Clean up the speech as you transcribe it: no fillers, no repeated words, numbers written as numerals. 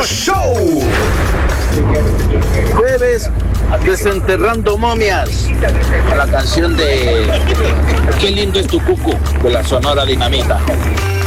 Show. Jueves, desenterrando momias. La canción de Qué lindo es tu cucu, de la Sonora Dinamita.